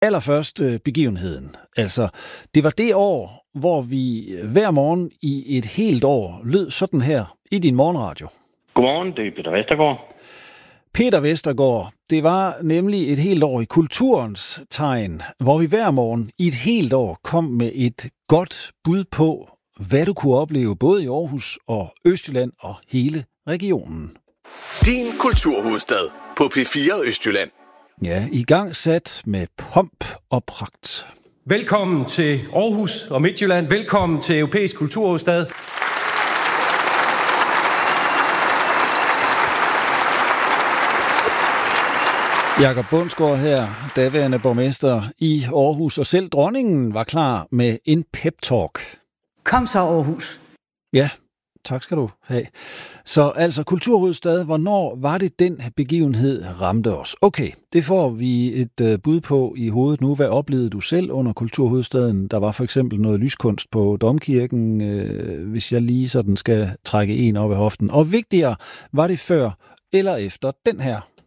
allerførste begivenheden. Altså, det var det år, hvor vi hver morgen i et helt år lød sådan her i din morgenradio. Godmorgen, det er Peter Vestergaard. Peter Vestergaard, det var nemlig et helt år i kulturens tegn, hvor vi hver morgen i et helt år kom med et godt bud på, hvad du kunne opleve både i Aarhus og Østjylland og hele regionen. Din kulturhovedstad på P4 Østjylland. Ja, i gang sat med pomp og pragt. Velkommen til Aarhus og Midtjylland. Velkommen til Europæisk Kulturhovedstad. Jakob Bundsgaard her, daværende borgmester i Aarhus, og selv dronningen var klar med en pep-talk. Kom så, Aarhus. Ja, tak skal du have. Så altså kulturhovedstad, hvornår var det den begivenhed ramte os? Okay, det får vi et bud på i hovedet nu. Hvad oplevede du selv under kulturhovedstaden? Der var for eksempel noget lyskunst på Domkirken, hvis jeg lige sådan skal trække en op af hoften. Og vigtigere, var det før eller efter den her?